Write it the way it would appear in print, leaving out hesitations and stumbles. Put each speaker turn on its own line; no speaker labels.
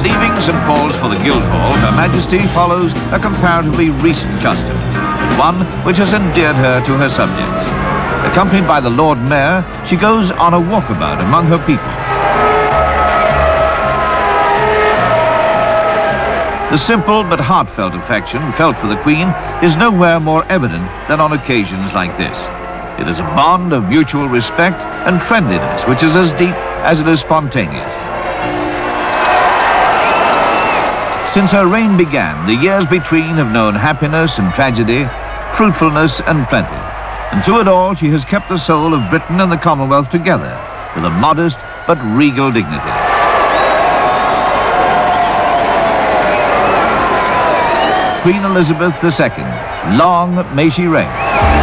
Leaving St. Paul's for the Guildhall, Her Majesty follows a comparatively recent custom, one which has endeared her to her subjects. Accompanied by the Lord Mayor, she goes on a walkabout among her people. The simple but heartfelt affection felt for the Queen is nowhere more evident than on occasions like this. It is a bond of mutual respect and friendliness which is as deep as it is spontaneous. Since her reign began, the years between have known happiness and tragedy, fruitfulness and plenty. And through it all, she has kept the soul of Britain and the Commonwealth together with a modest but regal dignity. Queen Elizabeth II, long may she reign.